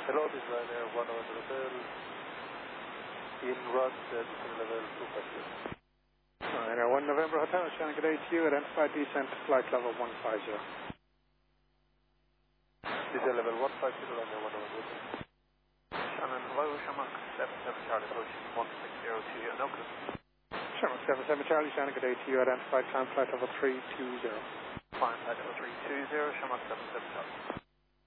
Hello, this is Ryanair 1 Hotel in Rod, descent level 250. Ryanair 1 November Hotel, Shannon, good day to you. Identified descent to flight level 150. Descent level 150, Ryanair 1 November Hotel. Shannon, Hawaii Shamrock 77 Charlie, approaching 1602 Anoka. Shamrock 77 Charlie, Shannon, good day to you. Identified climb flight level 320. Climb flight level 320, Shamrock 77 Charlie.